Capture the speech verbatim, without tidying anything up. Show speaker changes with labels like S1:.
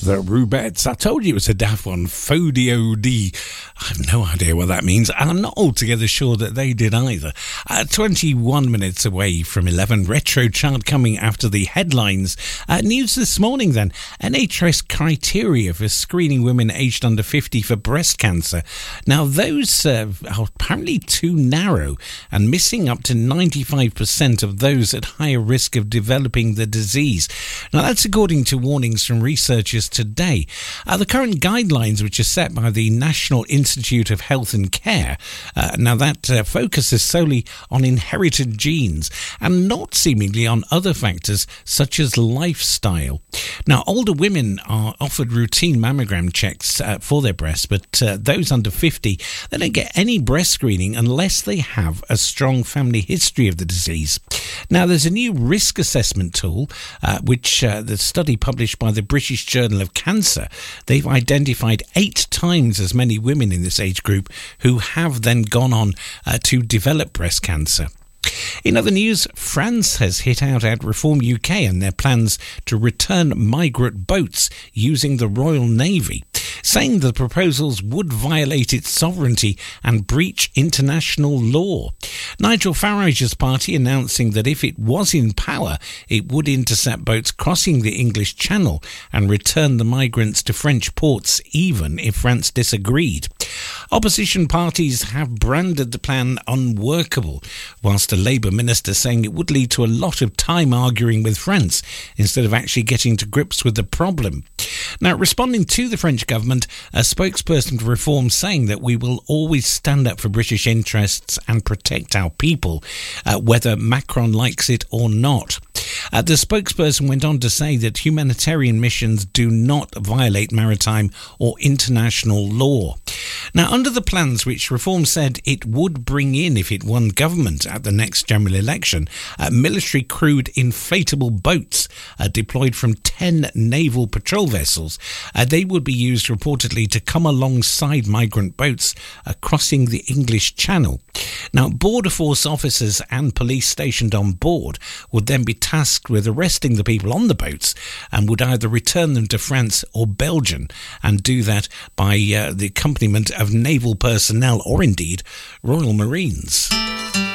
S1: The Rubettes. I told you it was a daft one. Faux-D-O-D. I have no idea what that means, and I'm not altogether sure that they did either. Uh, twenty-one minutes away from eleven. Retro chart coming after the headlines. Uh, news this morning then. N H S criteria for screening women aged under fifty for breast cancer. Now, those uh, are apparently too narrow and missing up to ninety-five percent of those at higher risk of developing the disease. Now, that's according to warnings from researchers today. Uh, the current guidelines, which are set by the National Institute of Health and Care, uh, now that uh, focuses solely on inherited genes and not seemingly on other factors such as lifestyle. Now, older women are offered routine mammogram checks uh, for their breasts, but uh, those under fifty, they don't get any breast screening unless they have a strong family history of the disease. Now, there's a new risk assessment tool, uh, which uh, the study published by the British Journal of Cancer, they've identified eight times as many women in this age group who have then gone on uh, to develop breast cancer. In other news, France has hit out at Reform U K and their plans to return migrant boats using the Royal Navy, saying the proposals would violate its sovereignty and breach international law. Nigel Farage's party announcing that if it was in power, it would intercept boats crossing the English Channel and return the migrants to French ports, even if France disagreed. Opposition parties have branded the plan unworkable, whilst a Labour minister saying it would lead to a lot of time arguing with France instead of actually getting to grips with the problem. Now, responding to the French government, a spokesperson for Reform saying that we will always stand up for British interests and protect our people, uh, whether Macron likes it or not. Uh, the spokesperson went on to say that humanitarian missions do not violate maritime or international law. Now, under the plans which Reform said it would bring in if it won government at the next general election, uh, military crewed inflatable boats uh, deployed from ten naval patrol vessels. Uh, they would be used reportedly to come alongside migrant boats uh, crossing the English Channel. Now, Border Force officers and police stationed on board would then be tasked with arresting the people on the boats and would either return them to France or Belgium, and do that by uh, the accompaniment of naval personnel or indeed Royal Marines.